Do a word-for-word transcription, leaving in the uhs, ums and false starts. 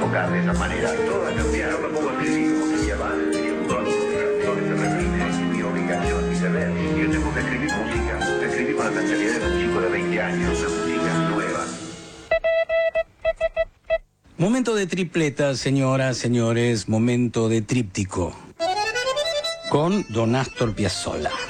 tocar de esa manera. Todo ha cambiado, me pongo a escribir como que ya va, todo que se reprime, mi obligación, mi deber. Yo tengo que escribir música, escribir con la mentalidad de un chico de veinte años, una música nueva. Momento de tripleta, señoras, señores, momento de tríptico. Con Don Astor Piazzolla.